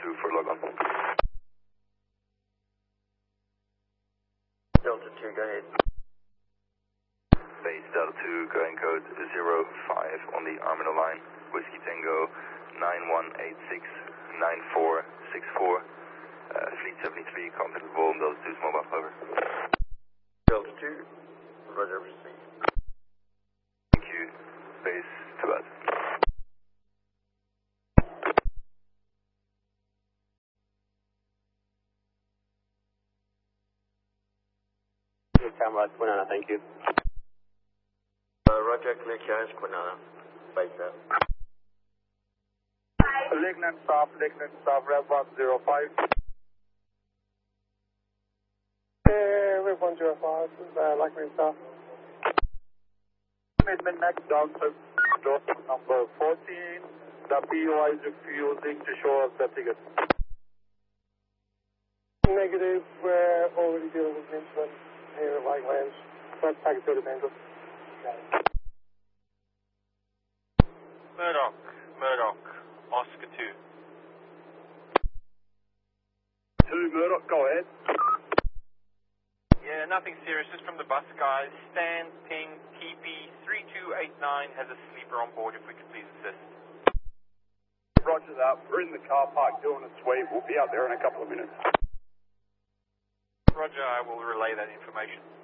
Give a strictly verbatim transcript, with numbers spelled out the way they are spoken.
two for log on. Delta two, go ahead. Base Delta two, going code zero five on the Arminar line, Whiskey Tango nine one eight six nine four six four, uh, Fleet seventy-three, contact with Volum, Delta two's mobile, over. Delta two, roger, receive. Thank you, base to us. Camera, Quinana, thank you. Uh, roger, clear carriage, Quinana. Base out. Lignant stop, Lignant stop, Rev one zero five. Uh, Rev one zero five, uh, Lignant stop. Commitment next down to door number fourteen. The P O I is refusing to show us the ticket. Negative, we're already dealing with incident here at Lightlands. That's packet to the Mangle. Murdoch, Murdoch, Oscar two. Two, Murdoch, go ahead. Yeah, nothing serious, just from the bus guys. Stan, ping, T P three two eight nine has a sleeper on board, if we could please assist. Roger that. We're in the car park doing a sweep. We'll be out there in a couple of minutes. Roger, I will relay that information.